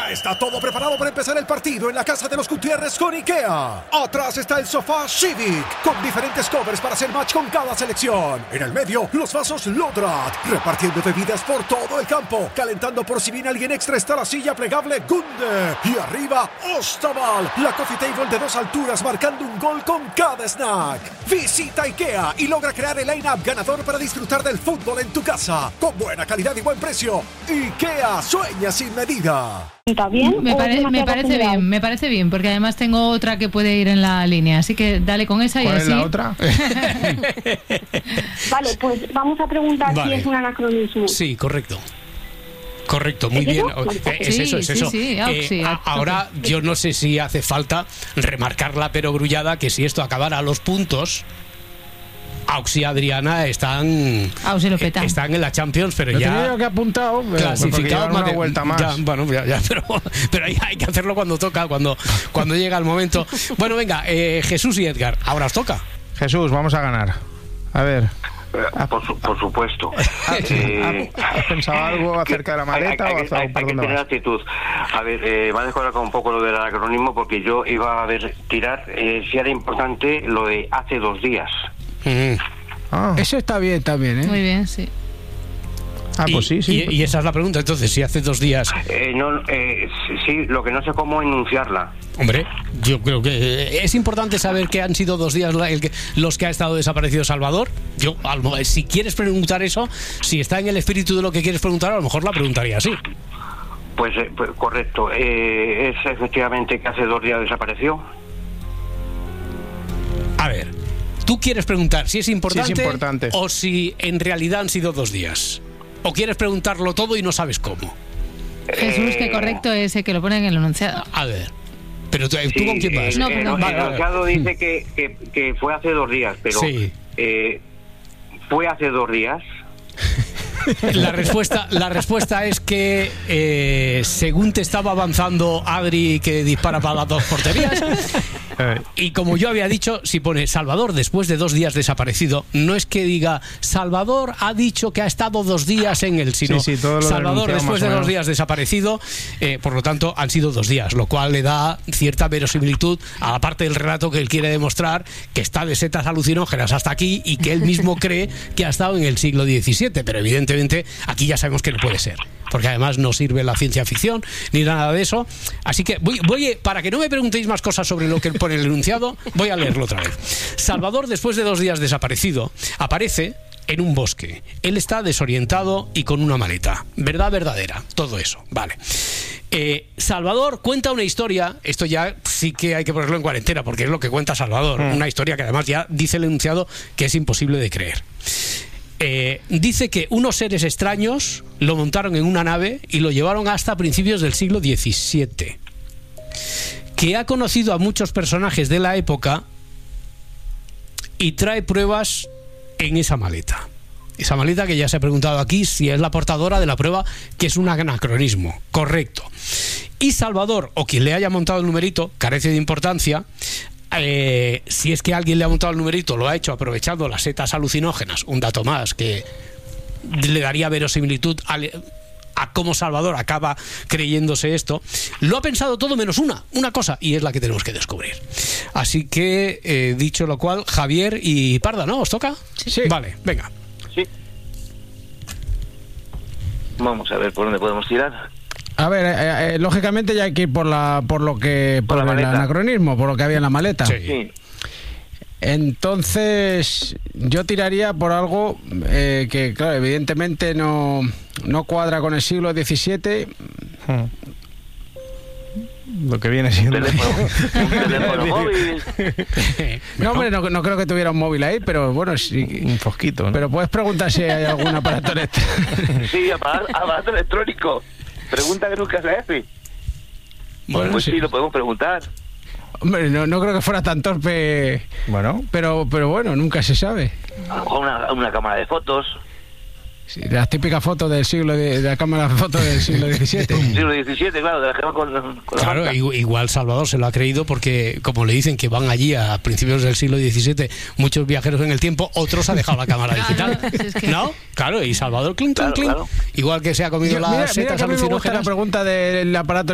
Ya está todo preparado para empezar el partido en la casa de los Gutiérrez con IKEA. Atrás está el sofá Civic, con diferentes covers para hacer match con cada selección. En el medio, los vasos Lodrat, repartiendo bebidas por todo el campo. Calentando por si viene alguien extra está la silla plegable Gunde. Y arriba, Ostaval, la coffee table de 2 alturas marcando un gol con cada snack. Visita IKEA y logra crear el line-up ganador para disfrutar del fútbol en tu casa. Con buena calidad y buen precio. IKEA, sueña sin medida. ¿Está bien? Me parece bien, porque además tengo otra que puede ir en la línea, así que dale con esa y ¿Cuál así. es la otra? Vale, pues vamos a preguntar si es un anacronismo. Sí, correcto. Correcto, muy ¿Es bien. eso? Es eso, es eso. Sí, Ahora, yo no sé si hace falta remarcar la perogrullada que si esto acabara a los puntos, Aux y Adriana están en la Champions, pero lo ya tenía yo que apuntado, clasificado una vuelta más. Pero hay que hacerlo cuando toca, cuando llega el momento. Bueno, venga, Jesús y Edgar, ahora os toca. Jesús, vamos a ganar. A ver. Por supuesto. ¿Has pensado algo acerca de la maleta o hay que tener actitud? A ver, va a mejorar con un poco lo del anacronismo, porque yo iba a tirar si era importante lo de hace 2 días. Eso está bien también, ¿eh? Muy bien, sí. Pues sí. Y esa es la pregunta, entonces, si hace 2 días... Sí, lo que no sé cómo enunciarla. Hombre, yo creo que es importante saber que han sido 2 días los que ha estado desaparecido Salvador. Yo, si quieres preguntar eso, si está en el espíritu de lo que quieres preguntar, a lo mejor la preguntaría así. Pues correcto. Es efectivamente que hace 2 días desapareció. A ver, ¿tú quieres preguntar si es importante, sí, es importante o si en realidad han sido 2 días? ¿O quieres preguntarlo todo y no sabes cómo? Jesús, que correcto ese que lo pone en el enunciado. A ver, pero ¿tú con quién vas? No, el enunciado dice que fue hace 2 días, pero sí. ¿Fue hace 2 días? La respuesta es que según te estaba avanzando Adri, que dispara para las 2 porterías, y como yo había dicho, si pone Salvador después de 2 días desaparecido, no es que diga Salvador ha dicho que ha estado 2 días en el, sino Salvador después de 2 días desaparecido, por lo tanto han sido 2 días, lo cual le da cierta verosimilitud a la parte del relato que él quiere demostrar, que está de setas alucinógenas hasta aquí y que él mismo cree que ha estado en el siglo XVII, pero evidentemente aquí ya sabemos que no puede ser, porque además no sirve la ciencia ficción ni nada de eso. Así que voy para que no me preguntéis más cosas sobre lo que pone el enunciado, voy a leerlo otra vez. Salvador, después de 2 días desaparecido, aparece en un bosque. Él está desorientado y con una maleta. Verdad verdadera, todo eso, vale. Salvador cuenta una historia, esto ya sí que hay que ponerlo en cuarentena, porque es lo que cuenta Salvador, una historia que además ya dice el enunciado que es imposible de creer. Dice que unos seres extraños lo montaron en una nave y lo llevaron hasta principios del siglo XVII, que ha conocido a muchos personajes de la época y trae pruebas en esa maleta que ya se ha preguntado aquí si es la portadora de la prueba que es un anacronismo. Correcto. Y Salvador, o quien le haya montado el numerito, carece de importancia. Si es que alguien le ha montado el numerito, lo ha hecho aprovechando las setas alucinógenas, un dato más que le daría verosimilitud a cómo Salvador acaba creyéndose esto. Lo ha pensado todo menos una cosa, y es la que tenemos que descubrir. Así que, dicho lo cual, Javier y Parda, ¿no? ¿Os toca? Sí. Vale, venga. Sí. Vamos a ver por dónde podemos tirar. A ver, lógicamente ya hay que ir por el anacronismo, por lo que había en la maleta. Sí. Entonces, yo tiraría por algo que, claro, evidentemente no cuadra con el siglo XVII. Lo que viene siendo... Un teléfono móvil. No, hombre, no creo que tuviera un móvil ahí, pero bueno, sí. Un fosquito, ¿no? Pero puedes preguntar si hay algún aparato electrónico. Sí, aparato electrónico. Pregunta que nunca se hace. Bueno, pues sí, lo podemos preguntar. Hombre, no creo que fuera tan torpe. Bueno. Pero bueno, nunca se sabe. A lo mejor una cámara de fotos. Sí, las típicas fotos de la cámara de fotos del siglo XVII. Siglo XVII, claro, de la que va con claro, la igual Salvador se lo ha creído porque, como le dicen que van allí a principios del siglo XVII muchos viajeros en el tiempo, otros ha dejado la cámara digital. Es que... ¿No? Claro, y Salvador, clink, claro. Igual que se ha comido las setas alucinógenas. Me gusta la pregunta del aparato